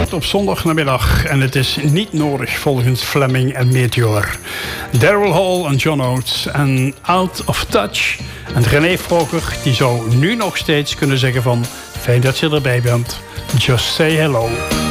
Zandvoort op zondagnamiddag. En het is niet nodig volgens Fleming en Meteor. Daryl Hall en John Oates en Out of Touch. En René Vroger die zou nu nog steeds kunnen zeggen van... Fijn dat je erbij bent. Just say hello.